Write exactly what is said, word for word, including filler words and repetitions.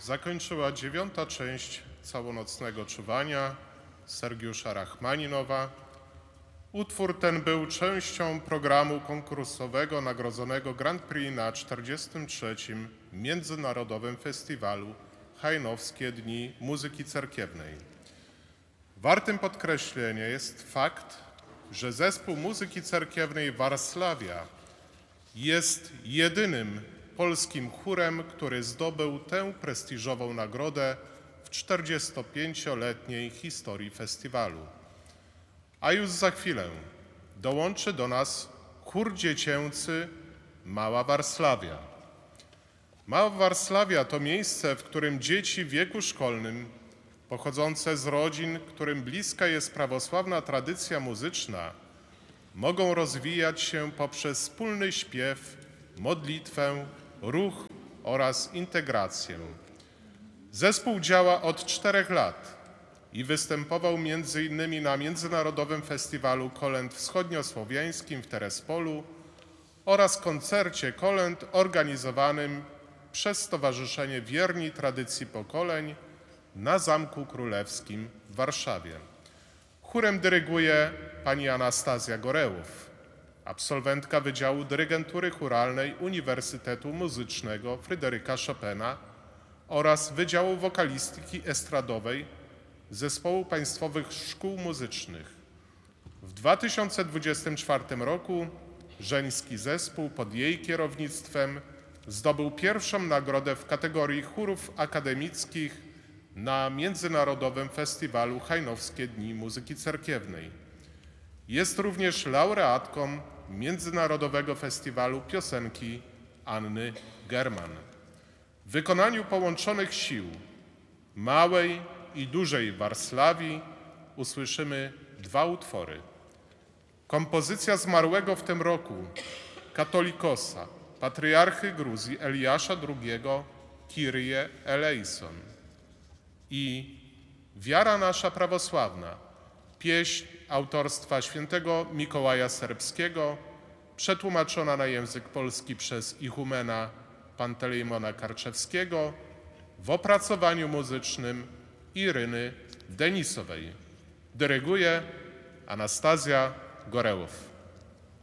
zakończyła dziewiąta część całonocnego czuwania Sergiusza Rachmaninowa. Utwór ten był częścią programu konkursowego nagrodzonego Grand Prix na czterdziestym trzecim Międzynarodowym Festiwalu Hajnowskie Dni Muzyki Cerkiewnej. Wartym podkreślenia jest fakt, że zespół muzyki cerkiewnej Warslawia jest jedynym polskim chórem, który zdobył tę prestiżową nagrodę w czterdziestopięcioletniej historii festiwalu. A już za chwilę dołączy do nas chór dziecięcy Mała Warslawia. Mała Warslawia to miejsce, w którym dzieci w wieku szkolnym, pochodzące z rodzin, którym bliska jest prawosławna tradycja muzyczna, mogą rozwijać się poprzez wspólny śpiew, modlitwę, ruch oraz integrację. Zespół działa od czterech lat i występował między innymi na Międzynarodowym Festiwalu Kolęd Wschodniosłowiańskim w Terespolu oraz koncercie kolęd organizowanym przez Stowarzyszenie Wierni Tradycji Pokoleń na Zamku Królewskim w Warszawie. Chórem dyryguje pani Anastazja Gorełów, absolwentka Wydziału Dyrygentury Chóralnej Uniwersytetu Muzycznego Fryderyka Chopina oraz Wydziału Wokalistyki Estradowej Zespołu Państwowych Szkół Muzycznych. W dwa tysiące dwudziestym czwartym roku żeński zespół pod jej kierownictwem zdobył pierwszą nagrodę w kategorii chórów akademickich na Międzynarodowym Festiwalu Hajnowskie Dni Muzyki Cerkiewnej. Jest również laureatką Międzynarodowego Festiwalu Piosenki Anny German. W wykonaniu połączonych sił Małej i Dużej Warslawii usłyszymy dwa utwory. Kompozycja zmarłego w tym roku katolikosa, patriarchy Gruzji Eliasza drugiego Kyrie eleison i Wiara nasza prawosławna, pieśń autorstwa świętego Mikołaja Serbskiego, przetłumaczona na język polski przez ichumena Pantelejmona Karczewskiego w opracowaniu muzycznym Iryny Denisowej. Dyryguje Anastazja Gorełów.